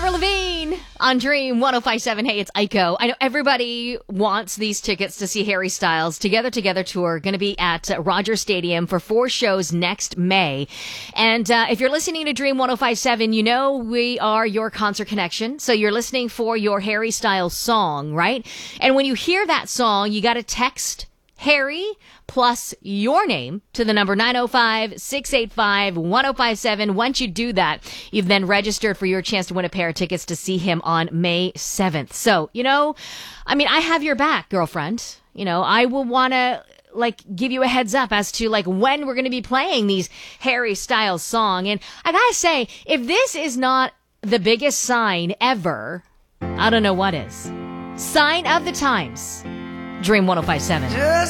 Avril Lavigne on Dream 105.7. Hey, it's Aiko. I know everybody wants these tickets to see Harry Styles Together tour. Going to be at Rogers Stadium for 4 shows next May. And if you're listening to Dream 105.7, you know we are your concert connection. So you're listening for your Harry Styles song, right? And when you hear that song, you got to text Harry plus your name to the number 905-685-1057. Once you do that, you've then registered for your chance to win a pair of tickets to see him on May 7th. So, I have your back, girlfriend. I will want to give you a heads up as to when we're going to be playing these Harry Styles song. And I gotta say, if this is not the biggest sign ever, I don't know what is. Sign of the times. Dream 105.7.